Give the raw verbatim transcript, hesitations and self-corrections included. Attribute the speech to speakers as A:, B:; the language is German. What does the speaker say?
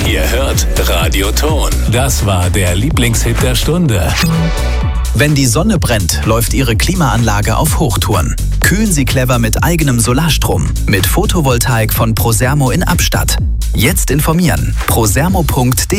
A: Ihr hört Radio Ton. Das war der Lieblingshit der Stunde.
B: Wenn die Sonne brennt, läuft Ihre Klimaanlage auf Hochtouren. Kühlen Sie clever mit eigenem Solarstrom. Mit Photovoltaik von Prosermo in Abstatt. Jetzt informieren. prosermo punkt de